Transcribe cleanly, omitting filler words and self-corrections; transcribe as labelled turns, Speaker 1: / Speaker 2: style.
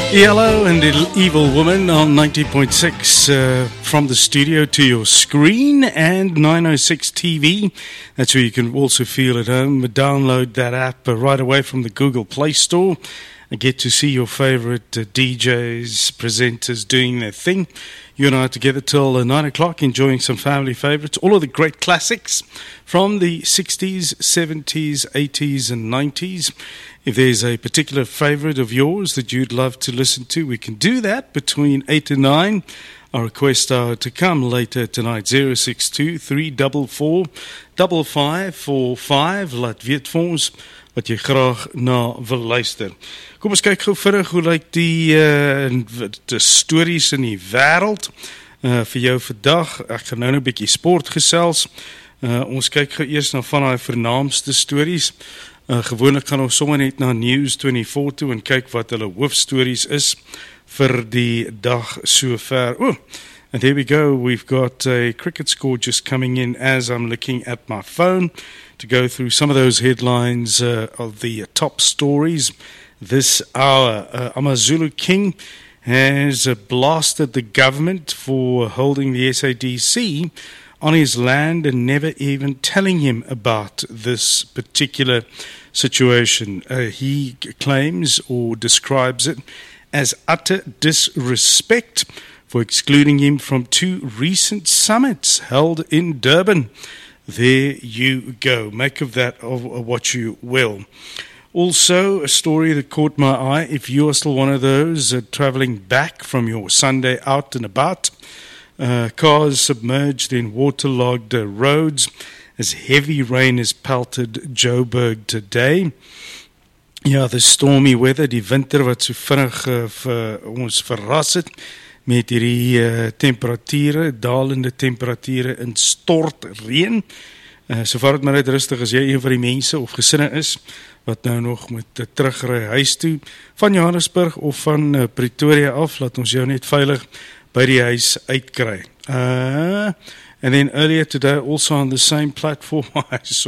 Speaker 1: Yellow and Little Evil Woman on 90.6 from the studio to your screen, and 906 TV. That's where you can also feel at home. Download that app right away from the Google Play Store and get to see your favorite DJs, presenters doing their thing. You and I are together till 9 o'clock enjoying some family favorites, all of the great classics from the 60s, 70s, 80s and 90s. If there's a particular favorite of yours that you'd love to listen to, we can do that between 8 and 9. Our request hour to come later tonight, 062-344-5545. Laat weet vir ons wat jy graag na wil luister. Kom ons kyk gou vinnig hoe lyk die stories in die wêreld vir jou vandag. Ek gaan nou 'n bietjie sport gesels. Ons kyk gou eers na van die vernaamste stories. Gewoonlik gaan ons sommer net na News24 toe en kyk wat hulle hoofstories is vir die dag sover. And there we go. We've got a cricket score just coming in as I'm looking at my phone to go through some of those headlines of the top stories this hour. Amazulu King has blasted the government for holding the SADC on his land and never even telling him about this particular situation. He claims or describes it as utter disrespect for excluding him from two recent summits held in Durban. There you go. Make of that of what you will. Also, a story that caught my eye. If you are still one of those traveling back from your Sunday out and about, cars submerged in waterlogged roads as heavy rain has pelted Joburg today. Ja, the stormy weather, die winter wat so vinnig ons verras het met hierdie temperature, dalende temperature in stortreën. So vat het maar net rustig as jy een van die mense of gesinne is wat nou nog moet terugry huis toe van Johannesburg of van Pretoria af, laat ons jou net veilig by die huis uitkry. And then earlier today, also on the same platform, I saw